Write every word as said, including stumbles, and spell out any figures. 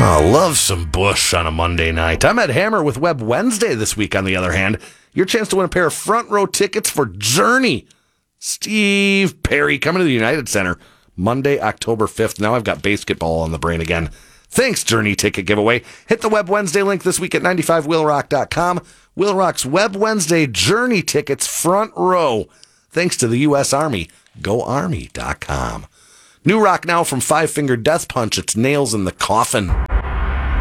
Oh, love some Bush on a Monday night. I'm Ed Hammer with Web Wednesday this week, on the other hand. Your chance to win a pair of front row tickets for Journey. Steve Perry coming to the United Center Monday, October fifth. Now I've got basketball on the brain again. Thanks, Journey ticket giveaway. Hit the Web Wednesday link this week at ninety-five wheel rock dot com. Wheel Rock's Web Wednesday Journey tickets front row. Thanks to the U S Army. Go Army dot com. New rock now from Five Finger Death Punch. It's Nails in the Coffin.